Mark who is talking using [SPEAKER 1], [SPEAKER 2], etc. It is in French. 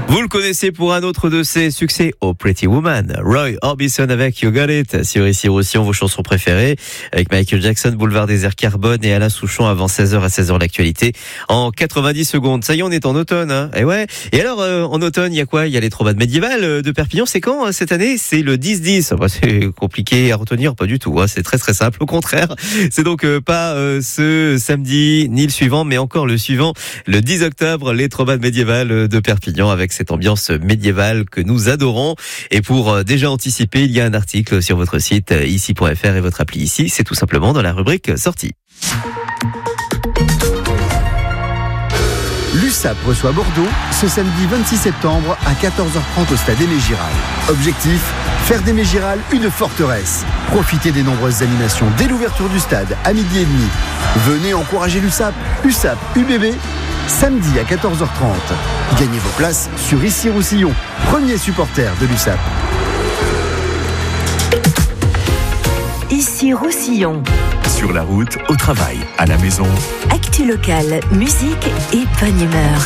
[SPEAKER 1] Vous le connaissez pour un autre de ses succès, Oh Pretty Woman. Roy Orbison avec You Got It sur ici Roussillon, vos chansons préférées, avec Michael Jackson, Boulevard des Airs Carbone et Alain Souchon avant 16h à 16h l'actualité en 90 secondes. Ça y est, on est en automne, hein. Et ouais. Et alors, en automne, il y a quoi? Il y a les Trombades médiévales de Perpignan. C'est quand, cette année? C'est le 10-10. Bah, c'est compliqué à retenir, pas du tout, hein. C'est très très simple. Au contraire, c'est donc pas ce samedi ni le suivant, mais encore le suivant, le 10 octobre, les Trombades médiévales de Perpignan avec cette ambiance médiévale que nous adorons. Et pour déjà anticiper, il y a un article sur votre site ici.fr et votre appli ici. C'est tout simplement dans la rubrique sortie.
[SPEAKER 2] L'USAP reçoit Bordeaux ce samedi 26 septembre à 14h30 au stade Aimé Giral. Objectif, faire d'Aimé Giral une forteresse. Profitez des nombreuses animations dès l'ouverture du stade à 12h30. Venez encourager l'USAP. USAP UBB, samedi à 14h30. Gagnez vos places sur Ici Roussillon, premier supporter de l'USAP.
[SPEAKER 3] Ici Roussillon.
[SPEAKER 4] Sur la route, au travail, à la maison.
[SPEAKER 3] Actu locale, musique et bonne humeur.